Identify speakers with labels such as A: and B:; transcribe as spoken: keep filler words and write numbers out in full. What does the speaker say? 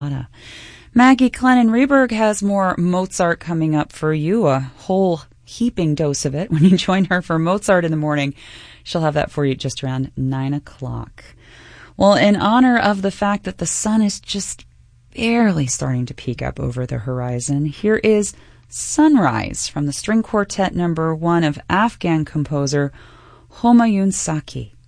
A: Maggie Clennon-Reberg has more Mozart coming up for you, a whole heaping dose of it when you join her for Mozart in the Morning. She'll have that for you just around nine o'clock. Well, in honor of the fact that the sun is just barely starting to peek up over the horizon, here is Sunrise from the string quartet number one of Afghan composer Homayun Saki.